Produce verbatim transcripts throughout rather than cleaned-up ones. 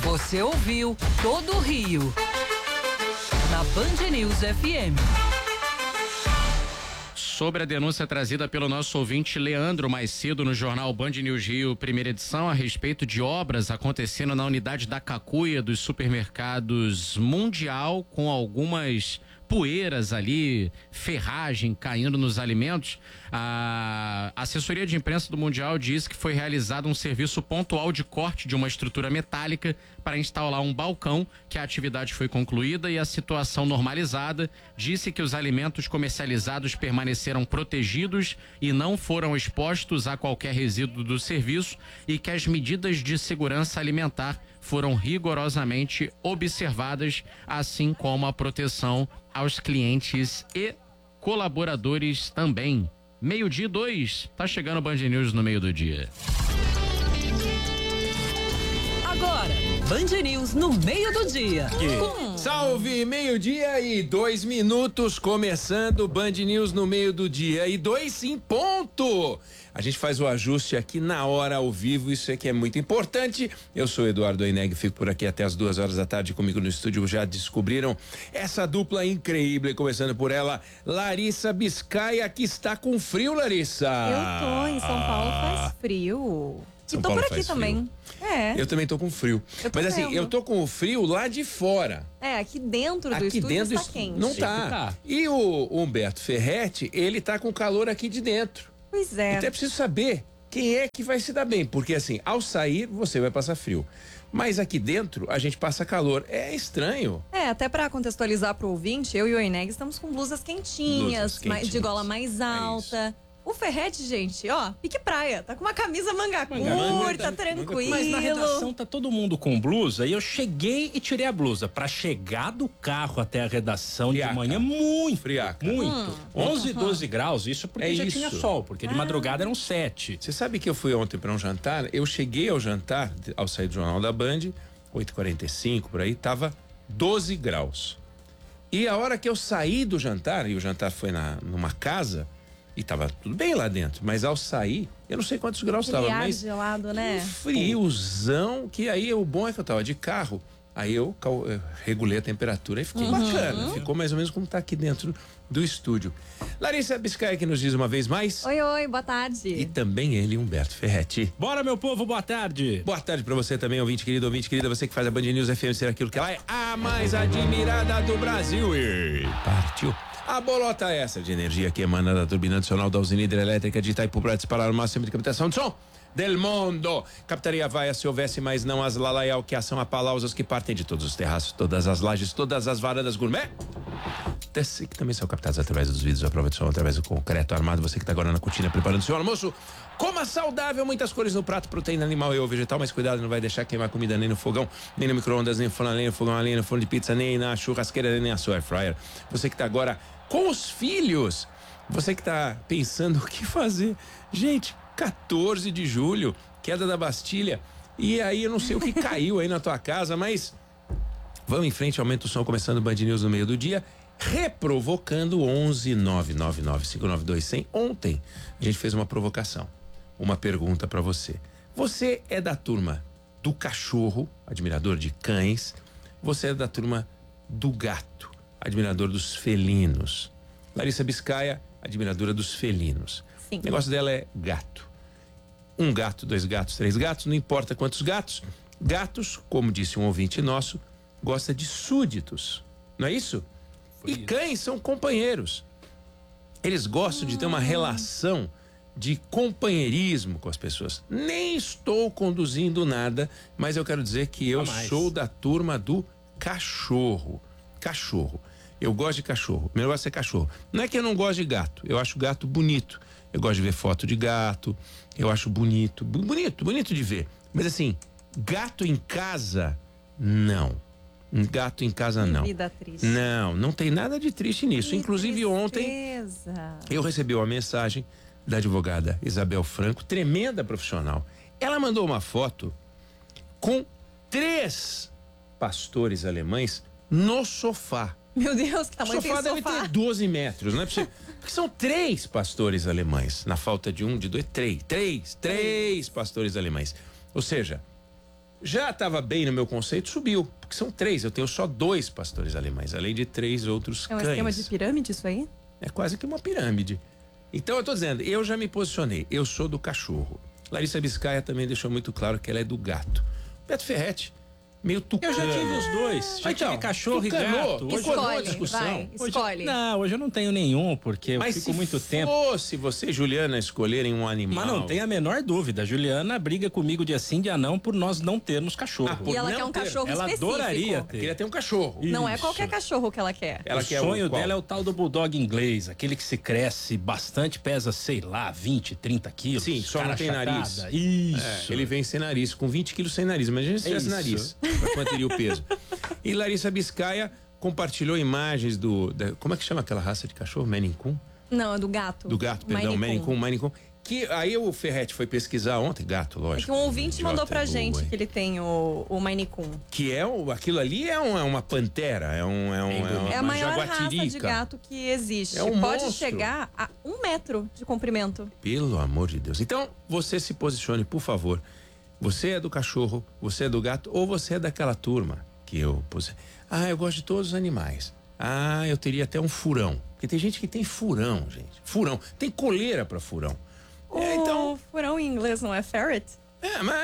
Você ouviu Todo o Rio na Band News F M. Sobre a denúncia trazida pelo nosso ouvinte Leandro mais cedo no jornal Band News Rio, primeira edição, a respeito de obras acontecendo na unidade da Cacuia dos supermercados Mundial, com algumas poeiras ali, ferragem caindo nos alimentos. A assessoria de imprensa do Mundial diz que foi realizado um serviço pontual de corte de uma estrutura metálica para instalar um balcão, que a atividade foi concluída e a situação normalizada. Disse que os alimentos comercializados permaneceram protegidos e não foram expostos a qualquer resíduo do serviço e que as medidas de segurança alimentar foram rigorosamente observadas, assim como a proteção aos clientes e colaboradores também. Meio-dia e dois, tá chegando o Band News no meio do dia. Agora, Band News no meio do dia. Com... Salve, meio-dia e dois minutos, começando Band News no meio do dia e dois em ponto. A gente faz o ajuste aqui na hora, ao vivo, isso aqui é muito importante. Eu sou Eduardo Oineg, fico por aqui até as duas horas da tarde comigo no estúdio. Já descobriram essa dupla incrível, começando por ela, Larissa Biscaia, que está com frio, Larissa. Eu tô, em São Paulo faz frio. São e tô Paulo por aqui faz também. Frio. É. Eu também tô com frio. Eu tô Mas assim, vendo. eu tô com o frio lá de fora. É, aqui dentro do aqui estúdio dentro está quente. não tá. tá. E o Humberto Ferretti, ele tá com calor aqui de dentro. Pois é. Então é preciso saber quem é que vai se dar bem, porque assim, ao sair você vai passar frio, mas aqui dentro a gente passa calor. É estranho. É, até pra contextualizar pro ouvinte, eu e o Oineg estamos com blusas quentinhas, Blusas mais- de quentinhas. gola mais alta. O Ferretti, gente, ó, pique praia, tá com uma camisa manga, Manga curta, curta, tranquilo. Mas na redação tá todo mundo com blusa e eu cheguei e tirei a blusa. Pra chegar do carro até a redação Friaca. de manhã, muito. Friaca. Muito. onze, doze graus, isso porque É já isso. tinha sol, porque de madrugada eram sete. Você sabe que eu fui ontem para um jantar, eu cheguei ao jantar, ao sair do Jornal da Band, oito e quarenta e cinco, por aí, tava doze graus. E a hora que eu saí do jantar, e o jantar foi na, numa casa, e tava tudo bem lá dentro, mas ao sair, eu não sei quantos graus Aquele tava, ar mas gelado, né? um friozão, que aí o bom é que eu tava de carro, aí eu, cal- eu regulei a temperatura e ficou Uhum. bacana, ficou mais ou menos como tá aqui dentro do estúdio. Larissa Biscaia que nos diz uma vez mais, Oi, oi, boa tarde. e também ele, Humberto Ferretti. Bora, meu povo, boa tarde. Boa tarde pra você também, ouvinte querido, ouvinte querida, você que faz a Band News F M ser aquilo que ela é, a mais admirada do Brasil. E partiu. A bolota é essa de energia que emana da turbina adicional da usina hidrelétrica de Itaipu para disparar o máximo de captação de som del mundo. Captaria vaia se houvesse, mas não as lalaial, que são apalausas que partem de todos os terraços, todas as lajes, todas as varandas gourmet. Desce, que também são captadas através dos vidros à prova de som, através do concreto armado. Você que está agora na cortina preparando seu almoço, coma saudável, muitas cores no prato, proteína animal e ou vegetal, mas cuidado, não vai deixar queimar comida nem no fogão, nem no micro-ondas, nem no forno, nem no fogão, nem no forno de pizza, nem na churrasqueira, nem na sua air fryer. Você que está agora com os filhos, você que está pensando o que fazer. Gente, quatorze de julho, queda da Bastilha, e aí eu não sei o que caiu aí na tua casa, mas vamos em frente, aumenta o som, começando o Band News no meio do dia, reprovocando onze nove nove nove cinco nove dois zero zero. Ontem a gente fez uma provocação, uma pergunta pra você. Você é da turma do cachorro, admirador de cães? Você é da turma do gato, admirador dos felinos? Larissa Biscaia, admiradora dos felinos. Sim. O negócio dela é gato. Um gato, dois gatos, três gatos, não importa quantos gatos. Gatos, como disse um ouvinte nosso, gosta de súditos, não é isso? E cães são companheiros. Eles gostam de ter uma relação de companheirismo com as pessoas. Nem estou conduzindo nada, mas eu quero dizer que eu Jamais. sou da turma do cachorro. Cachorro. Eu gosto de cachorro. Meu negócio é cachorro. Não é que eu não gosto de gato. Eu acho gato bonito. Eu gosto de ver foto de gato. Eu acho bonito. Bu- Bonito, bonito de ver. Mas assim, gato em casa, não. Um gato em casa, não. Vida triste. Não, não tem nada de triste nisso. Que Inclusive ontem tristeza. eu recebi uma mensagem da advogada Isabel Franco, tremenda profissional. Ela mandou uma foto com três pastores alemães no sofá. Meu Deus, que O tamanho sofá tem deve sofá. ter doze metros, não é possível. Porque são três pastores alemães. Na falta de um, de dois, três. Três, três pastores alemães. Ou seja, Já estava bem no meu conceito, subiu. Porque são três, eu tenho só dois pastores alemães, além de três outros É um cães. esquema de pirâmide isso aí? É quase que uma pirâmide. Então eu tô dizendo, eu já me posicionei, eu sou do cachorro. Larissa Biscaia também deixou muito claro que ela é do gato. Beto Ferretti, meio tucano. Eu já tive os dois. Já Então, tive cachorro e tucanou, gato. tucanou. Hoje, Quando a Escolhe, discussão. vai, hoje- escolhe. não, hoje eu não tenho nenhum, porque eu Mas fico se muito tempo. fosse você, Juliana, escolherem um animal... Mas não tem a menor dúvida. A Juliana briga comigo dia sim, dia não, por nós não termos cachorro. Ah, por E ela não quer um ter. cachorro Ela específico. adoraria ter. Queria ter um cachorro. Não é Isso. qualquer cachorro que ela quer. Ela o quer sonho o qual? dela é o tal do bulldog inglês, aquele que se cresce bastante, pesa, sei lá, vinte, trinta quilos. Sim, só cara não tem achatada. nariz. Isso. É, ele vem sem nariz, com vinte quilos sem nariz. Imagina se tivesse Isso. nariz. Pra quanto teria o peso. E Larissa Biscaia compartilhou imagens do... Da, como é que chama aquela raça de cachorro? Maine Coon? Não, é do gato. Do gato, perdão. Maine Coon, Maine Coon. Que aí o Ferretti foi pesquisar ontem. Gato, É lógico. que um ouvinte Idiota mandou pra é boa, gente hein? que ele tem o, o Maine Coon. Que é o, aquilo ali é, um, é uma pantera, é, um, é, um, é, uma, É a uma maior raça jaguatirica. de gato que existe. É um Pode monstro. chegar a um metro de comprimento. Pelo amor de Deus. Então, você se posicione, por favor. Você é do cachorro, você é do gato, ou você é daquela turma que eu... pose- Ah, eu gosto de todos os animais. Ah, eu teria até um furão. Porque tem gente que tem furão, gente. Furão. Tem coleira pra furão. É, então... O furão em inglês não é ferret? É, mas...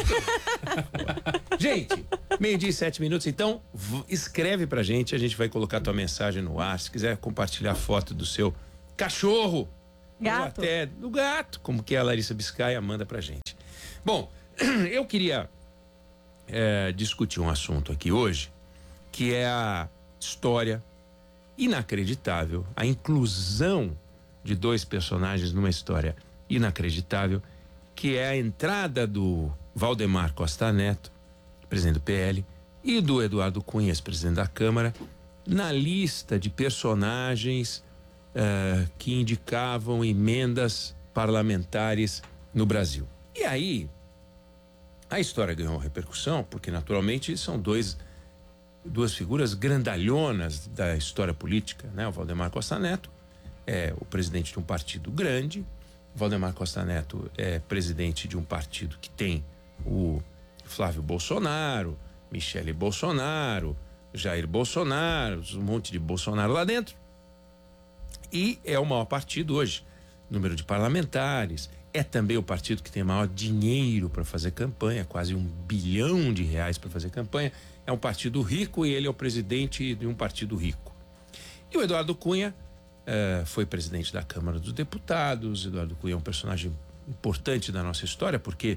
Gente, meio-dia e sete minutos. Então, v- escreve pra gente. A gente vai colocar tua mensagem no ar. Se quiser compartilhar foto do seu cachorro. Gato. Ou até do gato, como que é a Larissa Biscaia, manda pra gente. Bom, eu queria é, discutir um assunto aqui hoje, que é a história inacreditável, a inclusão de dois personagens numa história inacreditável, que é a entrada do Valdemar Costa Neto, presidente do P L, e do Eduardo Cunha, ex-presidente da Câmara, na lista de personagens eh, que indicavam emendas parlamentares no Brasil. E aí, a história ganhou repercussão, porque naturalmente são dois, duas figuras grandalhonas da história política, né? O Valdemar Costa Neto é o presidente de um partido grande, o Valdemar Costa Neto é presidente de um partido que tem o Flávio Bolsonaro, Michele Bolsonaro, Jair Bolsonaro, um monte de Bolsonaro lá dentro. E é o maior partido hoje, número de parlamentares. É também o partido que tem maior dinheiro para fazer campanha, quase um bilhão de reais para fazer campanha. É um partido rico e ele é o presidente de um partido rico. E o Eduardo Cunha eh, foi presidente da Câmara dos Deputados. Eduardo Cunha é um personagem importante da nossa história, porque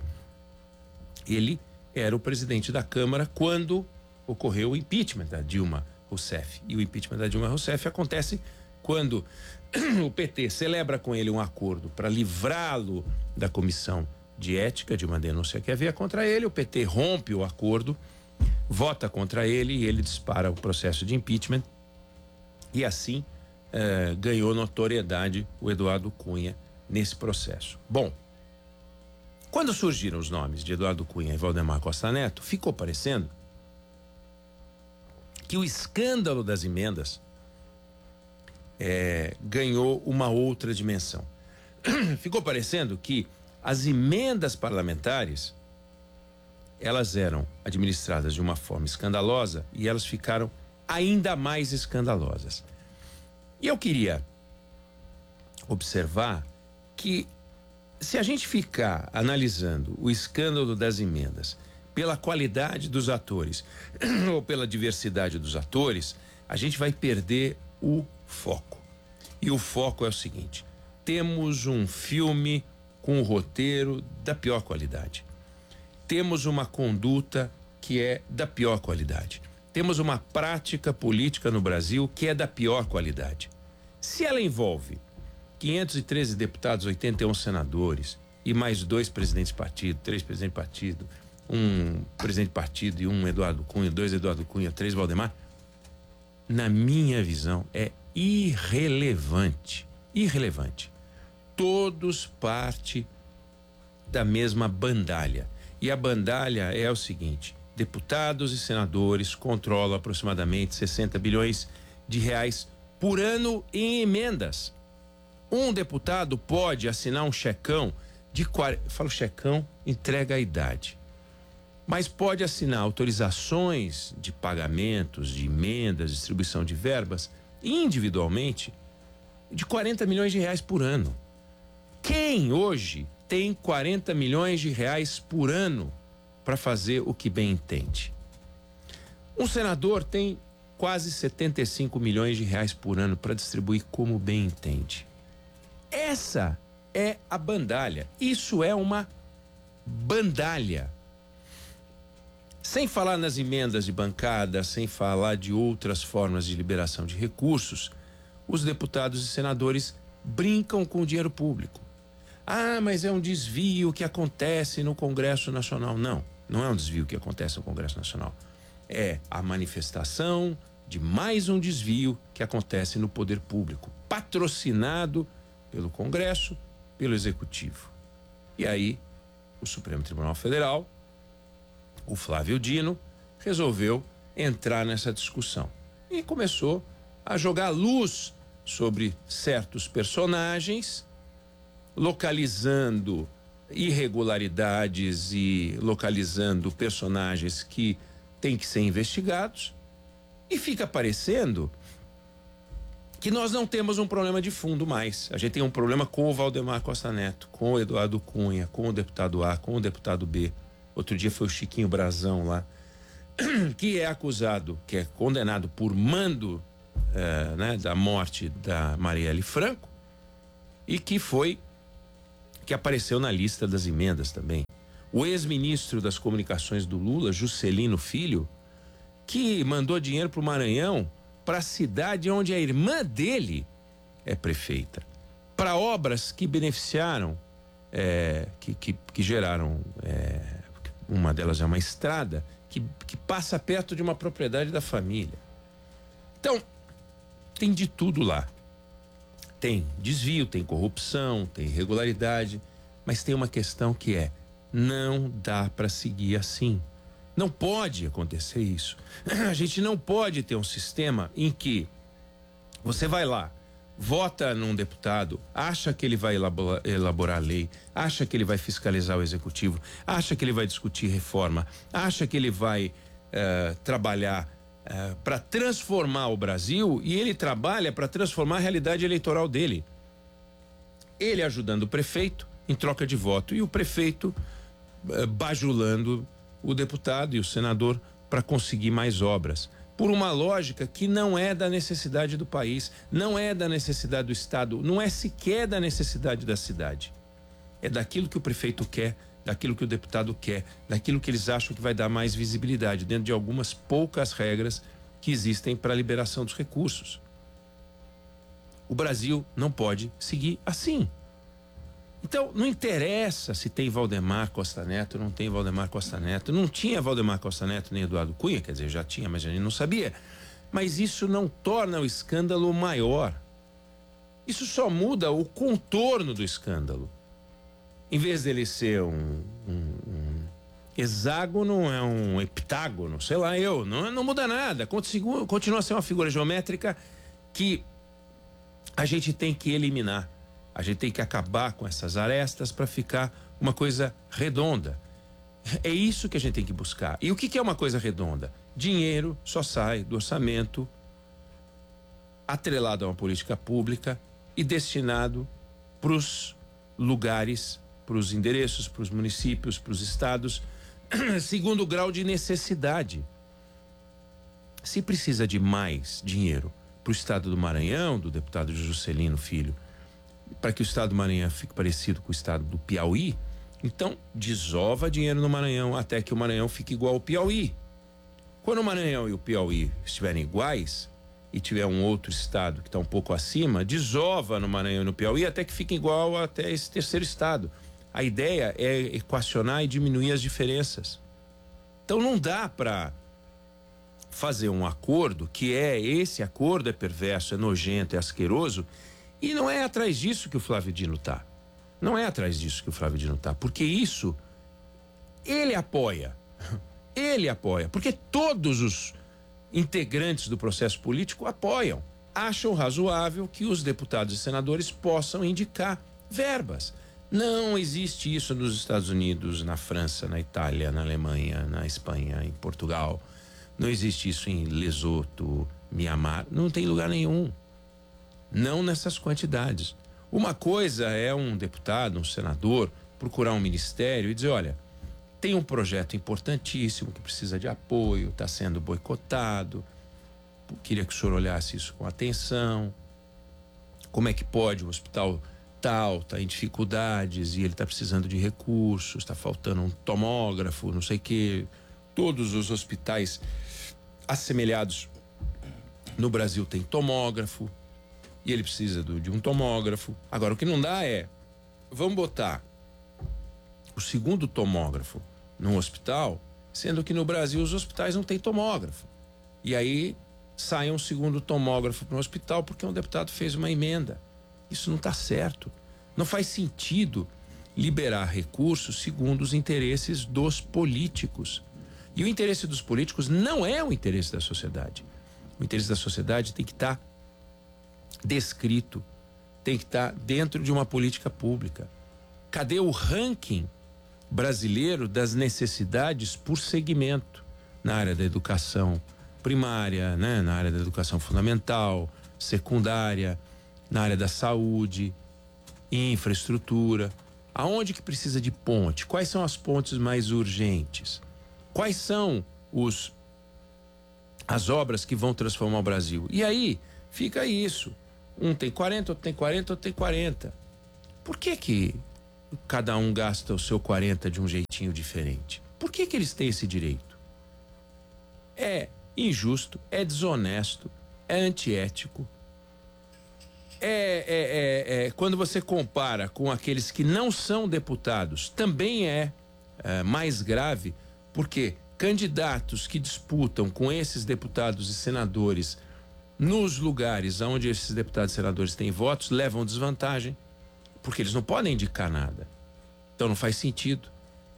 ele era o presidente da Câmara quando ocorreu o impeachment da Dilma Rousseff. E o impeachment da Dilma Rousseff acontece quando o P T celebra com ele um acordo para livrá-lo da comissão de ética de uma denúncia que havia contra ele. O P T rompe o acordo, vota contra ele e ele dispara o processo de impeachment. E assim eh, ganhou notoriedade o Eduardo Cunha nesse processo. Bom, quando surgiram os nomes de Eduardo Cunha e Valdemar Costa Neto, ficou parecendo que o escândalo das emendas É, ganhou uma outra dimensão. Ficou parecendo que as emendas parlamentares elas eram administradas de uma forma escandalosa e elas ficaram ainda mais escandalosas. E eu queria observar que se a gente ficar analisando o escândalo das emendas pela qualidade dos atores ou pela diversidade dos atores, a gente vai perder o foco. E o foco é o seguinte: temos um filme com um roteiro da pior qualidade. Temos uma conduta que é da pior qualidade. Temos uma prática política no Brasil que é da pior qualidade. Se ela envolve quinhentos e treze deputados, oitenta e um senadores e mais dois presidentes de partido, três presidentes de partido, um presidente de partido e um Eduardo Cunha, dois Eduardo Cunha, três Valdemar, na minha visão é irrelevante. Irrelevante. Todos parte da mesma bandalha. E a bandalha é o seguinte: deputados e senadores controlam aproximadamente sessenta bilhões de reais por ano em emendas. Um deputado pode assinar um checão de quarenta, falo checão, entrega a idade. mas pode assinar autorizações de pagamentos, de emendas, distribuição de verbas, individualmente, de quarenta milhões de reais por ano. Quem hoje tem quarenta milhões de reais por ano para fazer o que bem entende? Um senador tem quase setenta e cinco milhões de reais por ano para distribuir como bem entende. Essa é a bandalha. Isso é uma bandalha. Sem falar nas emendas de bancada, sem falar de outras formas de liberação de recursos, os deputados e senadores brincam com o dinheiro público. Ah, mas é um desvio que acontece no Congresso Nacional. Não, não é um desvio que acontece no Congresso Nacional. É a manifestação de mais um desvio que acontece no poder público, patrocinado pelo Congresso, pelo Executivo. E aí, o Supremo Tribunal Federal, o Flávio Dino, resolveu entrar nessa discussão e começou a jogar luz sobre certos personagens, localizando irregularidades e localizando personagens que têm que ser investigados, e fica parecendo que nós não temos um problema de fundo mais. A gente tem um problema com o Valdemar Costa Neto, com o Eduardo Cunha, com o deputado A, com o deputado B. Outro dia foi o Chiquinho Brazão lá, que é acusado, que é condenado por mando é, né, da morte da Marielle Franco, e que foi, que apareceu na lista das emendas também. O ex-ministro das comunicações do Lula, Juscelino Filho, que mandou dinheiro para o Maranhão, para a cidade onde a irmã dele é prefeita, para obras que beneficiaram, é, que, que, que geraram, é, uma delas é uma estrada, que, que passa perto de uma propriedade da família. Então, tem de tudo lá. Tem desvio, tem corrupção, tem irregularidade, mas tem uma questão que é: não dá para seguir assim. Não pode acontecer isso. A gente não pode ter um sistema em que você vai lá, vota num deputado, acha que ele vai elaborar, elaborar lei, acha que ele vai fiscalizar o executivo, acha que ele vai discutir reforma, acha que ele vai uh, trabalhar uh, para transformar o Brasil, e ele trabalha para transformar a realidade eleitoral dele. Ele ajudando o prefeito em troca de voto, e o prefeito uh, bajulando o deputado e o senador para conseguir mais obras, por uma lógica que não é da necessidade do país, não é da necessidade do Estado, não é sequer da necessidade da cidade. É daquilo que o prefeito quer, daquilo que o deputado quer, daquilo que eles acham que vai dar mais visibilidade, dentro de algumas poucas regras que existem para a liberação dos recursos. O Brasil não pode seguir assim. Então, não interessa se tem Valdemar Costa Neto, não tem Valdemar Costa Neto. Não tinha Valdemar Costa Neto nem Eduardo Cunha, quer dizer, já tinha, mas a gente não sabia. Mas isso não torna o escândalo maior. Isso só muda o contorno do escândalo. Em vez dele ser um, um, um hexágono, é um heptágono, sei lá eu, não, não muda nada. Continua, continua a ser uma figura geométrica que a gente tem que eliminar. A gente tem que acabar com essas arestas para ficar uma coisa redonda. É isso que a gente tem que buscar. E o que é uma coisa redonda? Dinheiro só sai do orçamento atrelado a uma política pública e destinado para os lugares, para os endereços, para os municípios, para os estados, segundo o grau de necessidade. Se precisa de mais dinheiro para o estado do Maranhão, do deputado Juscelino Filho, para que o estado do Maranhão fique parecido com o estado do Piauí, então desova dinheiro no Maranhão até que o Maranhão fique igual ao Piauí. Quando o Maranhão e o Piauí estiverem iguais e tiver um outro estado que está um pouco acima, desova no Maranhão e no Piauí até que fique igual até esse terceiro estado. A ideia é equacionar e diminuir as diferenças. Então não dá para fazer um acordo que é, esse acordo é perverso, é nojento, é asqueroso. E não é atrás disso que o Flávio Dino tá. Não é atrás disso que o Flávio Dino tá. Porque isso, ele apoia. Ele apoia. Porque todos os integrantes do processo político apoiam. Acham razoável que os deputados e senadores possam indicar verbas. Não existe isso nos Estados Unidos, na França, na Itália, na Alemanha, na Espanha, em Portugal. Não existe isso em Lesoto, Mianmar. Não tem lugar nenhum. Não nessas quantidades. Uma coisa é um deputado, um senador, procurar um ministério e dizer, olha, tem um projeto importantíssimo que precisa de apoio, está sendo boicotado. Queria que o senhor olhasse isso com atenção. Como é que pode o hospital tal, está em dificuldades e ele está precisando de recursos, está faltando um tomógrafo, não sei o quê. Todos os hospitais assemelhados no Brasil têm tomógrafo e ele precisa do, de um tomógrafo. Agora, o que não dá é, vamos botar o segundo tomógrafo num hospital, sendo que no Brasil os hospitais não têm tomógrafo. E aí sai um segundo tomógrafo para um hospital porque um deputado fez uma emenda. Isso não está certo. Não faz sentido liberar recursos segundo os interesses dos políticos. E o interesse dos políticos não é o interesse da sociedade. O interesse da sociedade tem que estar descrito, tem que estar dentro de uma política pública. Cadê o ranking brasileiro das necessidades por segmento? Na área da educação primária, né? Na área da educação fundamental, secundária, na área da saúde, infraestrutura. Aonde que precisa de ponte? Quais são as pontes mais urgentes? Quais são os as obras que vão transformar o Brasil? E aí fica isso. Um tem quarenta, outro tem quarenta, outro tem quarenta. Por que que cada um gasta o seu quarenta de um jeitinho diferente? Por que que eles têm esse direito? É injusto, é desonesto, é antiético. É, é, é, é, quando você compara com aqueles que não são deputados, também é, é mais grave, porque candidatos que disputam com esses deputados e senadores nos lugares onde esses deputados e senadores têm votos, levam desvantagem, porque eles não podem indicar nada. Então não faz sentido.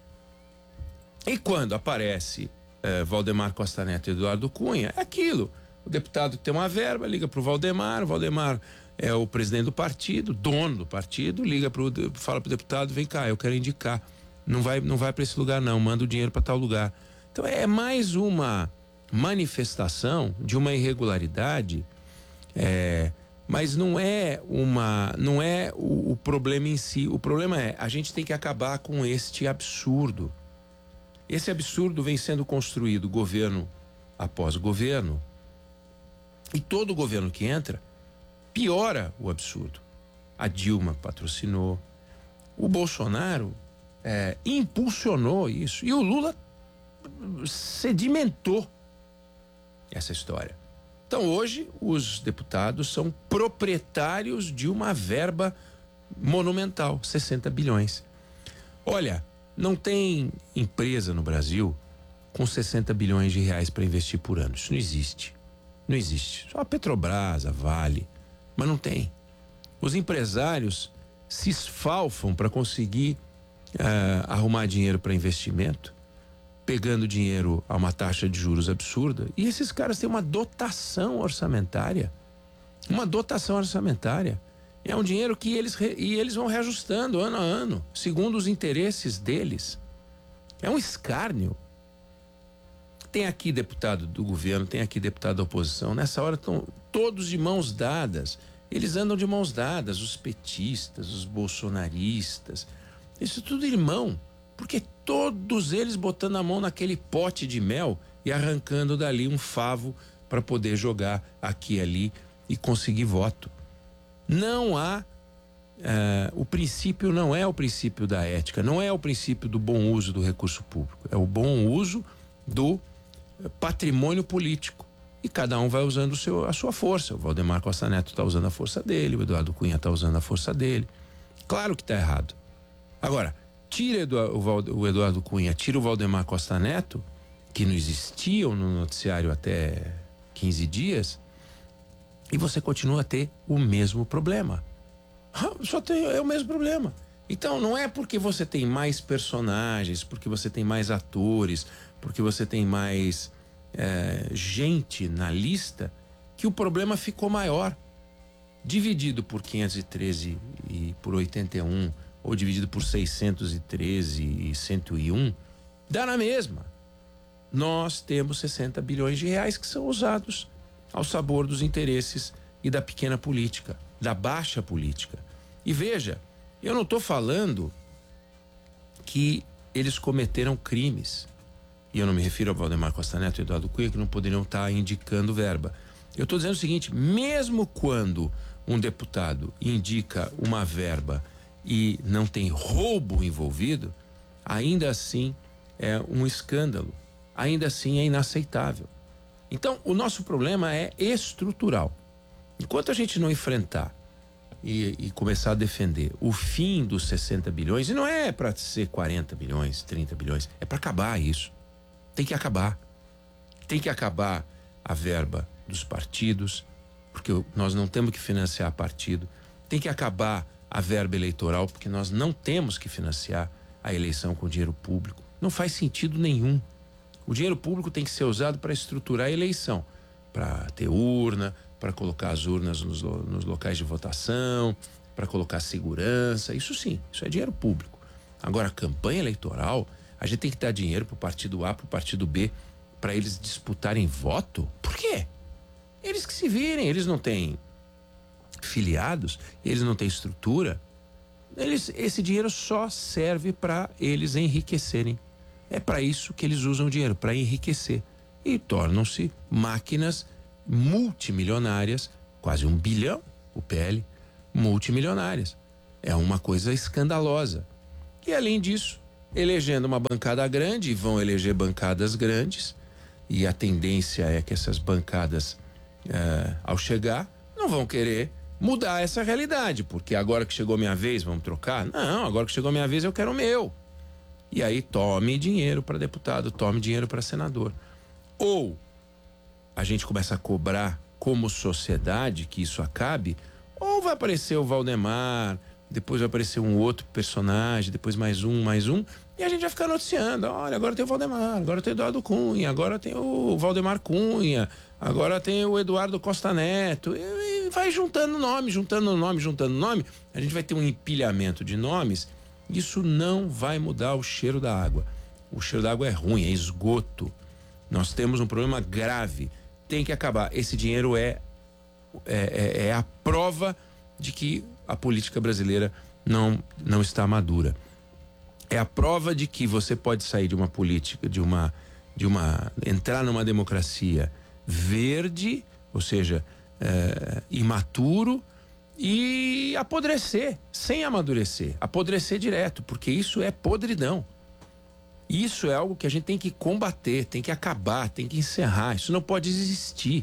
E quando aparece é, Valdemar Costa Neto e Eduardo Cunha, é aquilo. O deputado tem uma verba, liga para o Valdemar, o Valdemar é o presidente do partido, dono do partido, liga pro, fala pro deputado, vem cá, eu quero indicar. Não vai, não vai para esse lugar não, manda o dinheiro para tal lugar. Então é mais uma manifestação de uma irregularidade, é, mas não é uma, não é o, o problema em si. O problema é, a gente tem que acabar com este absurdo. Esse absurdo vem sendo construído governo após governo, e todo governo que entra piora o absurdo. A Dilma patrocinou, o Bolsonaro é, impulsionou isso, e o Lula sedimentou essa história. Então hoje os deputados são proprietários de uma verba monumental, sessenta bilhões. Olha, não tem empresa no Brasil com sessenta bilhões de reais para investir por ano. Isso não existe. Não existe. Só a Petrobras, a Vale, mas não tem. Os empresários se esfalfam para conseguir uh, arrumar dinheiro para investimento, pegando dinheiro a uma taxa de juros absurda. E esses caras têm uma dotação orçamentária. Uma dotação orçamentária. É um dinheiro que eles, re, e eles vão reajustando ano a ano, segundo os interesses deles. É um escárnio. Tem aqui deputado do governo, tem aqui deputado da oposição. Nessa hora estão todos de mãos dadas. Eles andam de mãos dadas, os petistas, os bolsonaristas. Isso tudo irmão. Porque todos eles botando a mão naquele pote de mel e arrancando dali um favo para poder jogar aqui e ali e conseguir voto. Não há, uh, o princípio não é o princípio da ética, não é o princípio do bom uso do recurso público, é o bom uso do patrimônio político. E cada um vai usando o seu, a sua força. O Valdemar Costa Neto está usando a força dele, o Eduardo Cunha está usando a força dele. Claro que está errado. Agora, tira o Eduardo Cunha, tira o Valdemar Costa Neto, que não existiam no noticiário até quinze dias, e você continua a ter o mesmo problema. Só tem é o mesmo problema. Então não é porque você tem mais personagens, porque você tem mais atores, porque você tem mais é, gente na lista, que o problema ficou maior. Dividido por quinhentos e treze e por oitenta e um ou dividido por seiscentos e treze e cento e um, dá na mesma. Nós temos sessenta bilhões de reais que são usados ao sabor dos interesses e da pequena política, da baixa política. E veja, eu não estou falando que eles cometeram crimes. E eu não me refiro ao Valdemar Costa Neto e Eduardo Cunha, que não poderiam estar indicando verba. Eu estou dizendo o seguinte, mesmo quando um deputado indica uma verba e não tem roubo envolvido, ainda assim é um escândalo, ainda assim é inaceitável. Então, o nosso problema é estrutural. Enquanto a gente não enfrentar e, e começar a defender o fim dos sessenta bilhões, e não é para ser quarenta bilhões, trinta bilhões, é para acabar isso. Tem que acabar. Tem que acabar a verba dos partidos, porque nós não temos que financiar partido. Tem que acabar a verba eleitoral, porque nós não temos que financiar a eleição com dinheiro público. Não faz sentido nenhum. O dinheiro público tem que ser usado para estruturar a eleição, para ter urna, para colocar as urnas nos, nos locais de votação, para colocar segurança. Isso sim, isso é dinheiro público. Agora, a campanha eleitoral, a gente tem que dar dinheiro para o partido A, para o partido B, para eles disputarem voto? Por quê? Eles que se virem, eles não têm filiados, eles não têm estrutura. Eles, esse dinheiro só serve para eles enriquecerem. É para isso que eles usam o dinheiro, para enriquecer. E tornam-se máquinas multimilionárias, quase um bilhão, o P L, multimilionárias. É uma coisa escandalosa. E além disso, elegendo uma bancada grande, vão eleger bancadas grandes, e a tendência é que essas bancadas, eh, ao chegar, não vão querer mudar essa realidade, porque agora que chegou minha vez, vamos trocar? Não, agora que chegou minha vez, eu quero o meu. E aí tome dinheiro para deputado, tome dinheiro para senador. Ou a gente começa a cobrar como sociedade que isso acabe, ou vai aparecer o Valdemar, depois vai aparecer um outro personagem, depois mais um, mais um, e a gente vai ficar noticiando. Olha, agora tem o Valdemar, agora tem o Eduardo Cunha, agora tem o Valdemar Cunha, agora tem o Eduardo Costa Neto, e vai juntando nome, juntando nome, juntando nome. A gente vai ter um empilhamento de nomes. Isso não vai mudar o cheiro da água. O cheiro da água é ruim, é esgoto. Nós temos um problema grave. Tem que acabar. Esse dinheiro é, é, é, é a prova de que a política brasileira não, não está madura. É a prova de que você pode sair de uma política, de uma, de uma entrar numa democracia verde, ou seja, é, imaturo, e apodrecer, sem amadurecer, apodrecer direto, porque isso é podridão. Isso é algo que a gente tem que combater, tem que acabar, tem que encerrar. Isso não pode existir.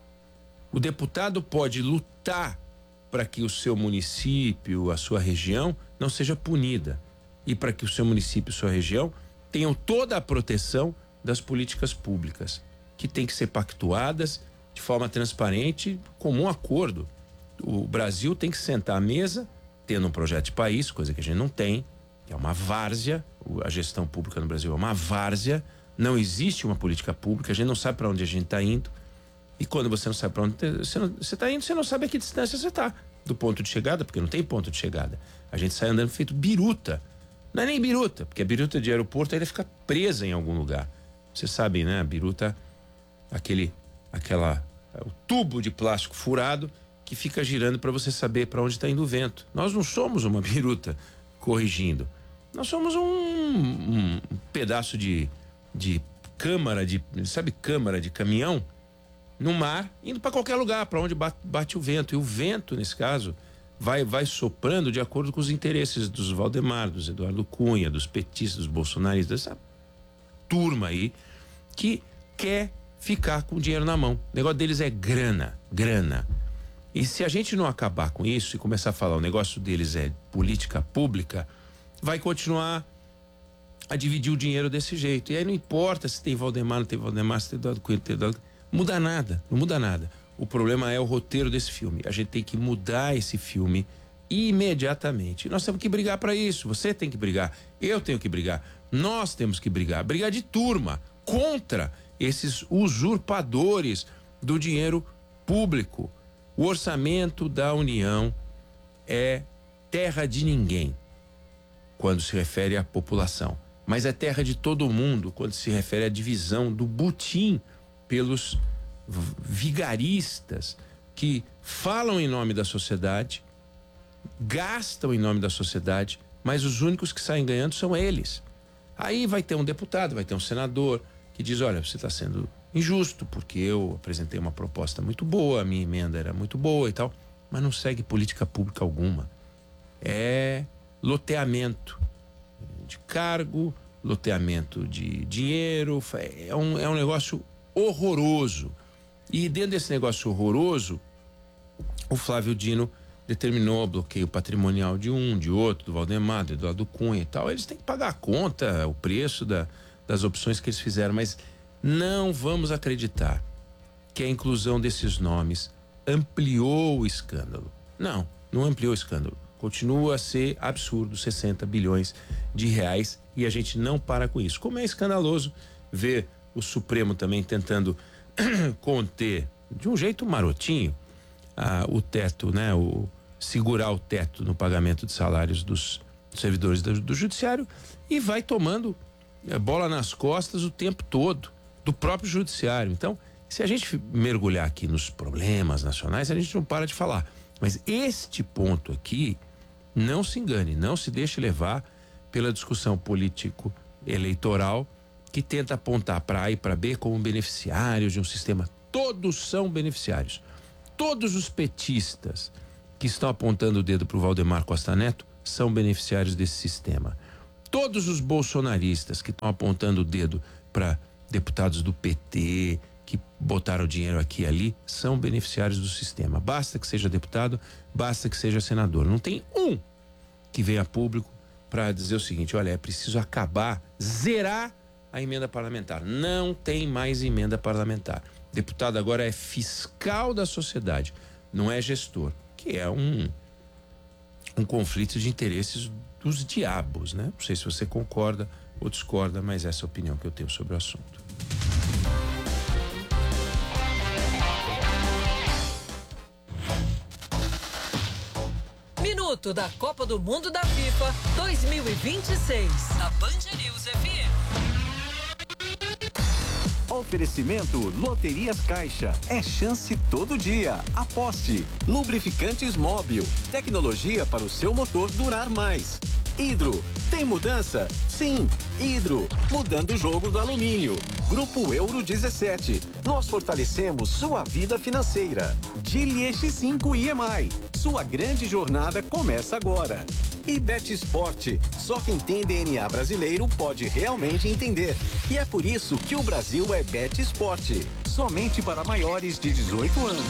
O deputado pode lutar para que o seu município, a sua região, não seja punida, e para que o seu município e sua região tenham toda a proteção das políticas públicas, que tem que ser pactuadas de forma transparente, comum acordo. O Brasil tem que sentar à mesa, tendo um projeto de país, coisa que a gente não tem, que é uma várzea. A gestão pública no Brasil é uma várzea, não existe uma política pública, a gente não sabe para onde a gente está indo. E quando você não sabe para onde você está indo, você não sabe a que distância você está do ponto de chegada, porque não tem ponto de chegada. A gente sai andando feito biruta. Não é nem biruta, porque a biruta de aeroporto ainda fica presa em algum lugar. Vocês sabem, né? A biruta, aquele, aquela, o tubo de plástico furado que fica girando para você saber para onde está indo o vento. Nós não somos uma biruta corrigindo. Nós somos um, um, um pedaço de, de câmara, de, sabe, câmara de caminhão no mar, indo para qualquer lugar, para onde bate, bate o vento. E o vento, nesse caso, vai, vai soprando de acordo com os interesses dos Valdemar, dos Eduardo Cunha, dos petistas, dos bolsonaristas, dessa turma aí que quer ficar com o dinheiro na mão. O negócio deles é grana, grana. E se a gente não acabar com isso e começar a falar o negócio deles é política pública, vai continuar a dividir o dinheiro desse jeito. E aí não importa se tem Valdemar, não tem Valdemar, se tem Eduardo Cunha, não tem Eduardo... Muda nada, não muda nada. O problema é o roteiro desse filme. A gente tem que mudar esse filme imediatamente. Nós temos que brigar para isso. Você tem que brigar, eu tenho que brigar, nós temos que brigar. Brigar de turma contra esses usurpadores do dinheiro público. O orçamento da União é terra de ninguém. quando se refere à população. Mas é terra de todo mundo quando se refere à divisão do butim pelos vigaristas que falam em nome da sociedade, gastam em nome da sociedade, mas os únicos que saem ganhando são eles. Aí vai ter um deputado, vai ter um senador que diz, olha, você está sendo injusto porque eu apresentei uma proposta muito boa, a minha emenda era muito boa e tal, mas não segue política pública alguma. É loteamento de cargo, loteamento de dinheiro, é um, é um negócio horroroso. E dentro desse negócio horroroso, o Flávio Dino determinou o bloqueio patrimonial de um, de outro, do Valdemar, do Eduardo Cunha e tal. Eles têm que pagar a conta, o preço da, das opções que eles fizeram, mas não vamos acreditar que a inclusão desses nomes ampliou o escândalo. Não, não ampliou o escândalo. Continua a ser absurdo, sessenta bilhões de reais, e a gente não para com isso. Como é escandaloso ver o Supremo também tentando conter, de um jeito marotinho, ah, o teto, né? O, segurar o teto no pagamento de salários dos servidores do, do judiciário, e vai tomando é, bola nas costas o tempo todo do próprio judiciário. Então, se a gente mergulhar aqui nos problemas nacionais, a gente não para de falar. Mas este ponto aqui, não se engane, não se deixe levar pela discussão político-eleitoral que tenta apontar para A e para B como beneficiários de um sistema. Todos são beneficiários. Todos os petistas que estão apontando o dedo para o Valdemar Costa Neto são beneficiários desse sistema. Todos os bolsonaristas que estão apontando o dedo para deputados do P T, que botaram dinheiro aqui e ali, são beneficiários do sistema. Basta que seja deputado, basta que seja senador. Não tem um que venha a público para dizer o seguinte: olha, é preciso acabar, zerar a emenda parlamentar. Não tem mais emenda parlamentar. Deputado agora é fiscal da sociedade, não é gestor, que é um, um conflito de interesses dos diabos, né? Não sei se você concorda ou discorda, mas essa é a opinião que eu tenho sobre o assunto. Minuto da Copa do Mundo da FIFA dois mil e vinte e seis. Na Band News F M. Oferecimento Loterias Caixa. É chance todo dia. Aposte. Lubrificantes Móbil. Tecnologia para o seu motor durar mais. Hidro. Tem mudança? Sim. Hidro. Mudando o jogo do alumínio. Grupo Euro dezessete. Nós fortalecemos sua vida financeira. Gili X cinco I M I. Sua grande jornada começa agora. E Bet Sport. Só quem tem D N A brasileiro pode realmente entender. E é por isso que o Brasil é Bet Sport. Somente para maiores de dezoito anos.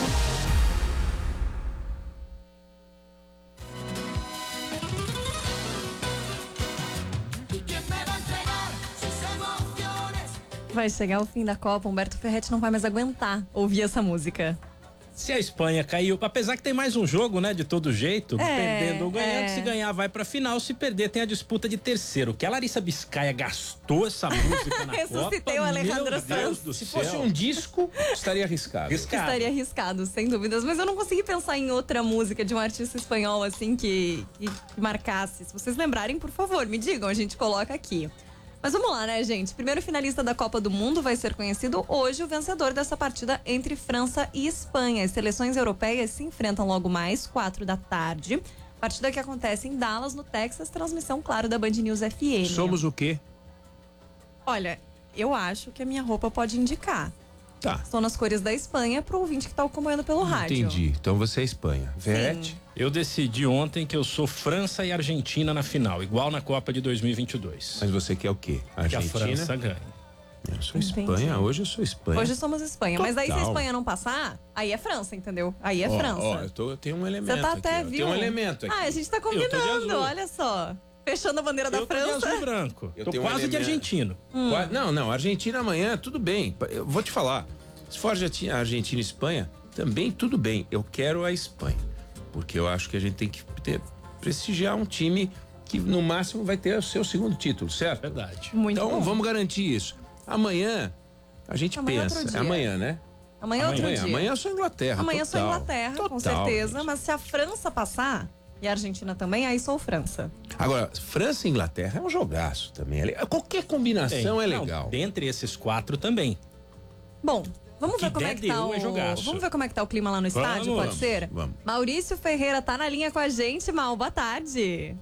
Vai chegar o fim da Copa, Humberto Ferretti não vai mais aguentar ouvir essa música. Se a Espanha caiu, apesar que tem mais um jogo, né? De todo jeito, É, perdendo ou ganhando. é. Se ganhar, vai pra final. Se perder, tem a disputa de terceiro. O que a Larissa Biscaia gastou essa música na Ressuscitei Copa, o Alejandro meu Deus Sanz. do Se céu. fosse um disco, estaria arriscado. Arriscado. Estaria arriscado, sem dúvidas. Mas eu não consegui pensar em outra música de um artista espanhol, assim, que, que marcasse. Se vocês lembrarem, por favor, me digam, a gente coloca aqui. Mas vamos lá, né, gente? Primeiro finalista da Copa do Mundo vai ser conhecido hoje, o vencedor dessa partida entre França e Espanha. As seleções europeias se enfrentam logo mais, quatro da tarde. Partida que acontece em Dallas, no Texas, transmissão, claro, da Band News F M. Somos o quê? Olha, eu acho que a minha roupa pode indicar. Tá. Estou nas cores da Espanha pro ouvinte que tá acompanhando pelo rádio. Entendi. Então você é Espanha. Verete? Eu decidi ontem que eu sou França e Argentina na final, igual na Copa de dois mil e vinte e dois. Mas você quer o quê? Que a Argentina? França ganha. Eu sou Entendi. Espanha. Hoje eu sou Espanha. Hoje somos Espanha. Mas aí se a Total. Espanha não passar, aí é França, entendeu? Aí é Ó, França. Ó, eu, tô, eu tenho um elemento Você tá aqui. até, ó. viu? Tem um elemento aqui. Ah, a gente tá Eu tô de combinando, azul. olha só. Fechando a bandeira da Eu tô de França. azul e branco. Eu tô tenho um quase de elemento. argentino. Qua- Não, não. Argentina amanhã, tudo bem. Eu vou te falar. Se for Argentina, Argentina e Espanha, também tudo bem. Eu quero a Espanha. Porque eu acho que a gente tem que ter, prestigiar um time que no máximo vai ter o seu segundo título, certo? Verdade. Muito Então bom. vamos garantir isso. Amanhã a gente Amanhã é pensa. outro É dia. amanhã, né? Amanhã é outro amanhã, dia. amanhã é só Inglaterra. Amanhã é só total. Inglaterra, com Total, certeza. gente. Mas se a França passar, E a Argentina também, aí sou França. Agora, França e Inglaterra é um jogaço também. Qualquer combinação é legal. Não, dentre esses quatro também. Bom, vamos Que ver como é der que de tá um o... é jogaço. Vamos ver como é que tá o clima lá no estádio, Vamos, pode ser? vamos. Maurício Ferreira tá na linha com a gente, Mal, boa tarde.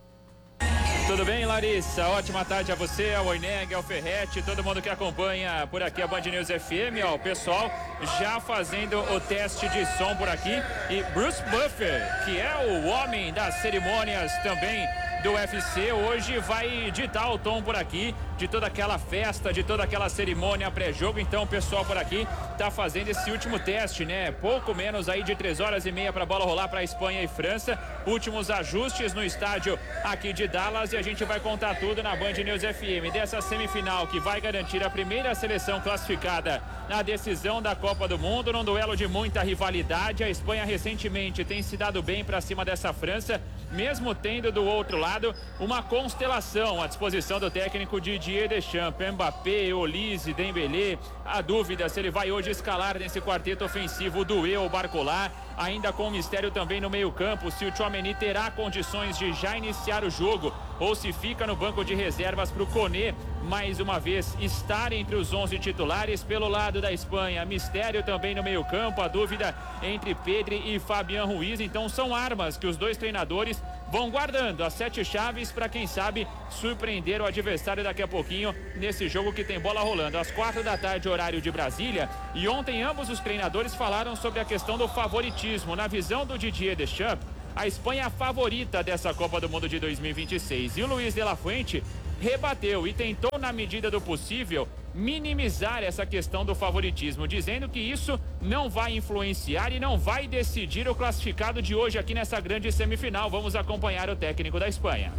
Tudo bem, Larissa? Ótima tarde a você, ao Oineg, ao Ferretti, todo mundo que acompanha por aqui a Band News F M, ó, o pessoal já fazendo o teste de som por aqui. E Bruce Buffer, que é o homem das cerimônias também do U F C, hoje vai ditar o tom por aqui de toda aquela festa, de toda aquela cerimônia pré-jogo. Então o pessoal por aqui tá fazendo esse último teste, né? Pouco menos aí de três horas e meia para a bola rolar para Espanha e França. Últimos ajustes no estádio aqui de Dallas e a gente vai contar tudo na Band News F M dessa semifinal que vai garantir a primeira seleção classificada na decisão da Copa do Mundo, num duelo de muita rivalidade. A Espanha recentemente tem se dado bem para cima dessa França, mesmo tendo do outro lado uma constelação à disposição do técnico Didier Deschamps. Mbappé, Olise, Dembélé, a dúvida se ele vai hoje escalar nesse quarteto ofensivo do Eu Barcola, ainda com o mistério também no meio campo, se o Tchouaméni terá condições de já iniciar o jogo ou se fica no banco de reservas para o Koné mais uma vez estar entre os onze titulares. Pelo lado da Espanha, mistério também no meio campo, a dúvida entre Pedri e Fabián Ruiz. Então são armas que os dois treinadores vão guardando, as sete chaves para quem sabe surpreender o adversário daqui a pouquinho nesse jogo que tem bola rolando às quatro da tarde, horário de Brasília. E ontem ambos os treinadores falaram sobre a questão do favoritismo. Na visão do Didier Deschamps, a Espanha é a favorita dessa Copa do Mundo de dois mil e vinte e seis. E o Luiz de la Fuente rebateu e tentou, na medida do possível, minimizar essa questão do favoritismo, dizendo que isso não vai influenciar e não vai decidir o classificado de hoje aqui nessa grande semifinal. Vamos acompanhar o técnico da Espanha.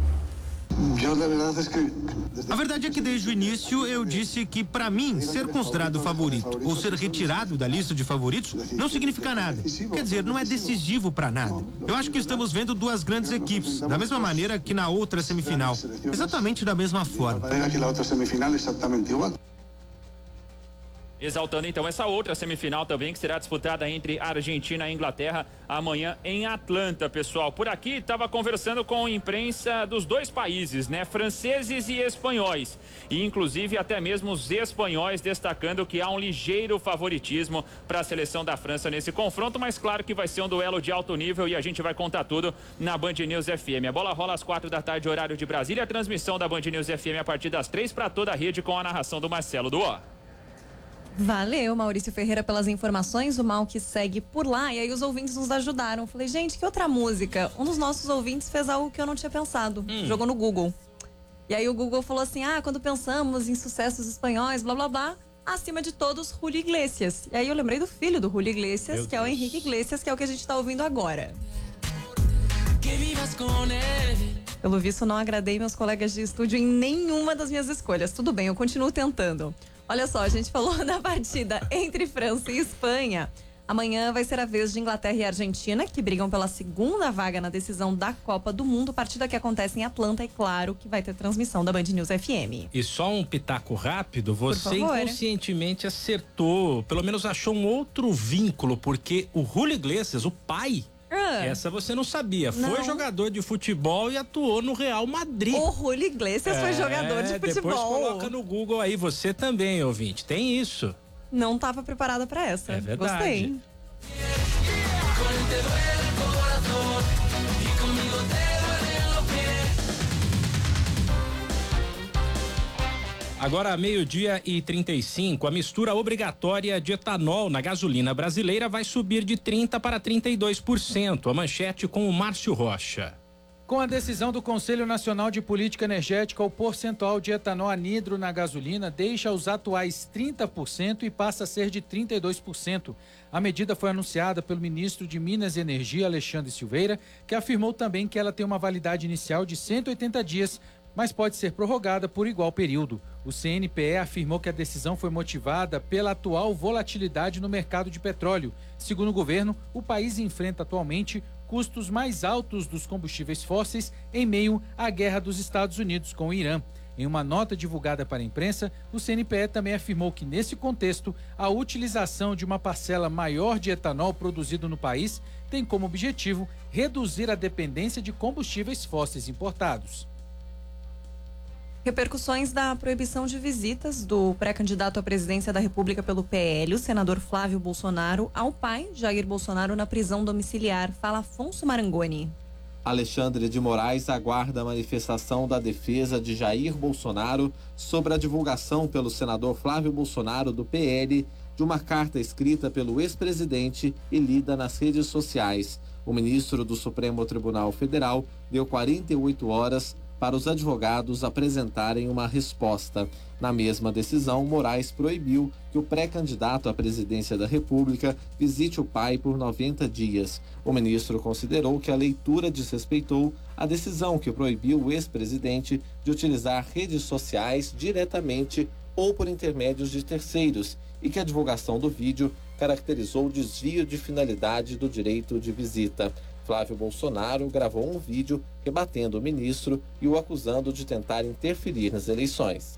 A verdade é que desde o início eu disse que para mim ser considerado favorito ou ser retirado da lista de favoritos não significa nada. Quer dizer, não é decisivo para nada. Eu acho que estamos vendo duas grandes equipes, da mesma maneira que na outra semifinal, exatamente da mesma forma. Exaltando então essa outra semifinal também, que será disputada entre Argentina e Inglaterra amanhã em Atlanta, pessoal. Por aqui estava conversando com a imprensa dos dois países, né? Franceses e espanhóis. E inclusive até mesmo os espanhóis destacando que há um ligeiro favoritismo para a seleção da França nesse confronto, mas claro que vai ser um duelo de alto nível e a gente vai contar tudo na Band News F M. A bola rola às quatro da tarde, horário de Brasília. A transmissão da Band News F M a partir das três para toda a rede com a narração do Marcelo Duó. Valeu, Maurício Ferreira, pelas informações. O Mal que segue por lá. E aí os ouvintes nos ajudaram. Falei, gente, que outra música? Um dos nossos ouvintes fez algo que eu não tinha pensado. Hum. Jogou no Google. E aí o Google falou assim, ah, quando pensamos em sucessos espanhóis, blá, blá, blá, acima de todos, Julio Iglesias. E aí eu lembrei do filho do Julio Iglesias, Meu que Deus. é o Henrique Iglesias, que é o que a gente tá ouvindo agora. Pelo visto, não agradei meus colegas de estúdio em nenhuma das minhas escolhas. Tudo bem, eu continuo tentando. Olha só, a gente falou da partida entre França e Espanha. Amanhã vai ser a vez de Inglaterra e Argentina, que brigam pela segunda vaga na decisão da Copa do Mundo. Partida que acontece em Atlanta, e claro que vai ter transmissão da Band News F M. E só um pitaco rápido, você inconscientemente acertou, pelo menos achou um outro vínculo, porque o Julio Iglesias, o pai... Ah, essa você não sabia. Não. Foi jogador de futebol e atuou no Real Madrid. O Julio Iglesias é, foi jogador de futebol. Depois coloca no Google aí, você também, ouvinte. Tem isso. Não estava preparada para essa. É verdade. Gostei. Agora, meio-dia e trinta e cinco, a mistura obrigatória de etanol na gasolina brasileira vai subir de trinta para trinta e dois por cento. A manchete com o Márcio Rocha. Com a decisão do Conselho Nacional de Política Energética, o percentual de etanol anidro na gasolina deixa os atuais trinta por cento e passa a ser de trinta e dois por cento. A medida foi anunciada pelo ministro de Minas e Energia, Alexandre Silveira, que afirmou também que ela tem uma validade inicial de cento e oitenta dias, mas pode ser prorrogada por igual período. O C N P E afirmou que a decisão foi motivada pela atual volatilidade no mercado de petróleo. Segundo o governo, o país enfrenta atualmente custos mais altos dos combustíveis fósseis em meio à guerra dos Estados Unidos com o Irã. Em uma nota divulgada para a imprensa, o C N P E também afirmou que, nesse contexto, a utilização de uma parcela maior de etanol produzido no país tem como objetivo reduzir a dependência de combustíveis fósseis importados. Repercussões da proibição de visitas do pré-candidato à presidência da República pelo P L, o senador Flávio Bolsonaro, ao pai, Jair Bolsonaro, na prisão domiciliar. Fala Afonso Marangoni. Alexandre de Moraes aguarda a manifestação da defesa de Jair Bolsonaro sobre a divulgação pelo senador Flávio Bolsonaro, do P L, de uma carta escrita pelo ex-presidente e lida nas redes sociais. O ministro do Supremo Tribunal Federal deu quarenta e oito horas para os advogados apresentarem uma resposta. Na mesma decisão, Moraes proibiu que o pré-candidato à presidência da República visite o pai por noventa dias. O ministro considerou que a leitura desrespeitou a decisão que proibiu o ex-presidente de utilizar redes sociais diretamente ou por intermédios de terceiros e que a divulgação do vídeo caracterizou o desvio de finalidade do direito de visita. Flávio Bolsonaro gravou um vídeo rebatendo o ministro e o acusando de tentar interferir nas eleições.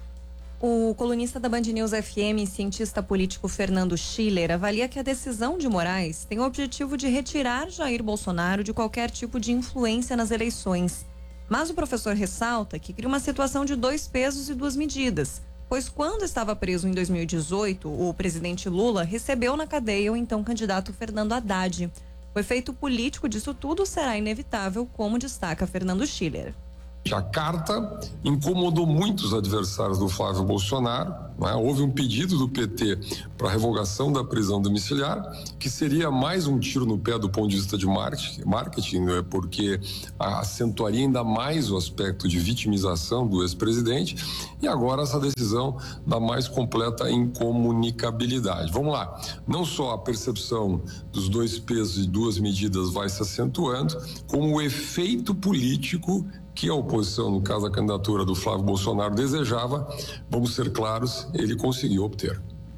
O colunista da Band News F M e cientista político Fernando Schiller avalia que a decisão de Moraes tem o objetivo de retirar Jair Bolsonaro de qualquer tipo de influência nas eleições. Mas o professor ressalta que cria uma situação de dois pesos e duas medidas, pois quando estava preso em dois mil e dezoito, o presidente Lula recebeu na cadeia o então candidato Fernando Haddad. O efeito político disso tudo será inevitável, como destaca Fernando Schiller. A carta incomodou muitos adversários do Flávio Bolsonaro, né? Houve um pedido do P T para a revogação da prisão domiciliar, que seria mais um tiro no pé do ponto de vista de marketing, né? Porque acentuaria ainda mais o aspecto de vitimização do ex-presidente, e agora essa decisão da mais completa incomunicabilidade. Vamos lá, não só a percepção dos dois pesos e duas medidas vai se acentuando, como o efeito político que a oposição, no caso da candidatura do Flávio Bolsonaro, desejava, vamos ser claros, ele conseguiu obter.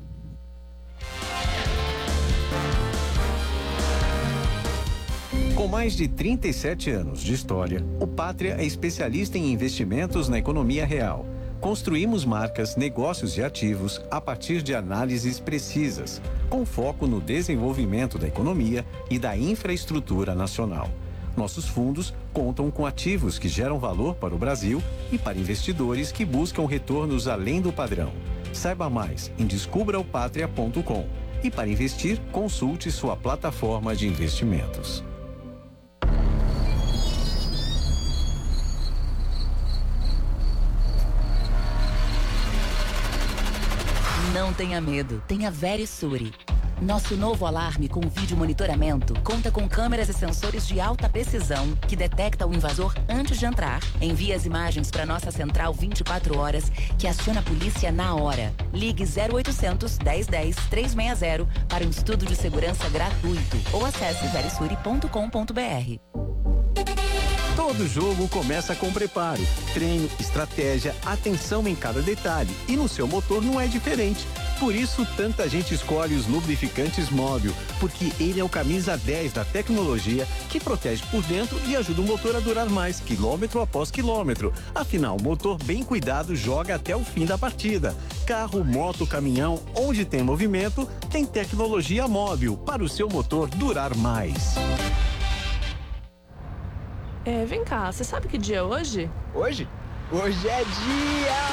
Com mais de trinta e sete anos de história, o Pátria é especialista em investimentos na economia real. Construímos marcas, negócios e ativos a partir de análises precisas, com foco no desenvolvimento da economia e da infraestrutura nacional. Nossos fundos contam com ativos que geram valor para o Brasil e para investidores que buscam retornos além do padrão. Saiba mais em descubra o patria ponto com e para investir, consulte sua plataforma de investimentos. Não tenha medo, tenha Verisure. Nosso novo alarme com vídeo monitoramento conta com câmeras e sensores de alta precisão que detecta o invasor antes de entrar. Envia as imagens para nossa central vinte e quatro horas, que aciona a polícia na hora. Ligue zero oitocentos, dez dez, trezentos e sessenta para um estudo de segurança gratuito ou acesse verisure ponto com ponto br. Todo jogo começa com preparo, treino, estratégia, atenção em cada detalhe, e no seu motor não é diferente. Por isso, tanta gente escolhe os lubrificantes Móbil, porque ele é o camisa dez da tecnologia que protege por dentro e ajuda o motor a durar mais, quilômetro após quilômetro. Afinal, o motor bem cuidado joga até o fim da partida. Carro, moto, caminhão, onde tem movimento, tem tecnologia Móbil para o seu motor durar mais. É, vem cá, você sabe que dia é hoje? Hoje? Hoje é dia